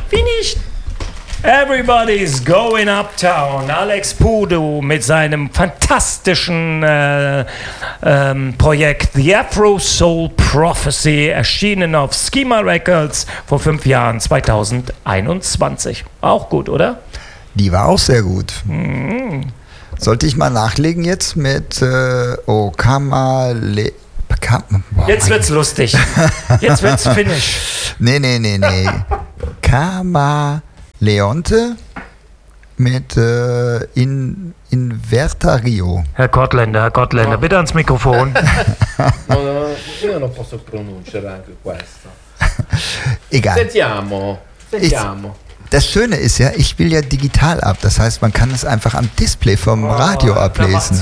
Finish. Everybody's going uptown. Alex Pudo mit seinem fantastischen Projekt The Afro Soul Prophecy, erschienen auf Schema Records vor 5 Jahren, 2021. Auch gut, oder? Die war auch sehr gut. Sollte ich mal nachlegen jetzt mit Kamale... Jetzt wird's lustig. Jetzt wird's Finish. Nee. Camaleonte mit Invertario. Herr Gottländer, bitte ans Mikrofon. Io non posso pronunciare anche questo. Egal. Sentiamo. Das Schöne ist ja, ich spiele ja digital ab. Das heißt, man kann es einfach am Display vom Radio ablesen.